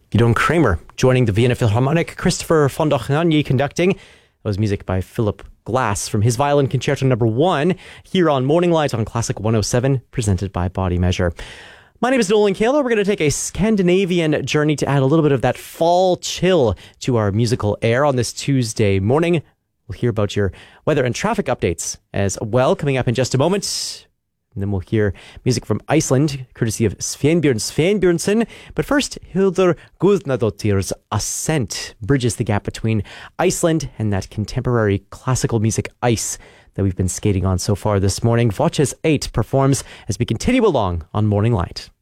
Gidon Kramer joining the Vienna Philharmonic, Christopher von Dohnanyi conducting. That was music by Philip Glass from his Violin Concerto No. 1 here on Morning Light on Classic 107, presented by Body Measure. My name is Nolan Kaler. We're going to take a Scandinavian journey to add a little bit of that fall chill to our musical air on this Tuesday morning. We'll hear about your weather and traffic updates as well coming up in just a moment. And then we'll hear music from Iceland, courtesy of Sveinbjörn Sveinbjörnsson. But first, Hildur Guðnadóttir's Ascent bridges the gap between Iceland and that contemporary classical music ice that we've been skating on so far this morning. Voces 8 performs as we continue along on Morning Light.